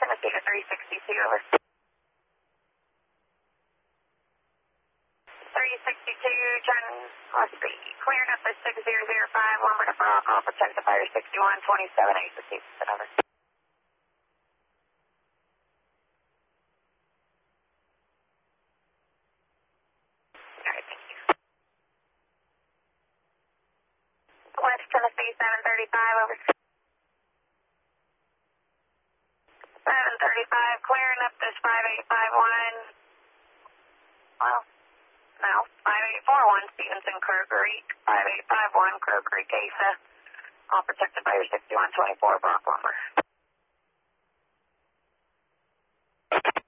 Tennessee to 362, over. 362, turn, let's see, clearing up the 6005, lumber to Brock, all protected by your 6127, 8 received, over. Alright, thank you. West Tennessee 735, over. 735, clearing up this 5851, well, no, 5841, Stevenson, Crow Creek, 5851, Crow Creek, Asa, all protected by your 6124, Brock lumber.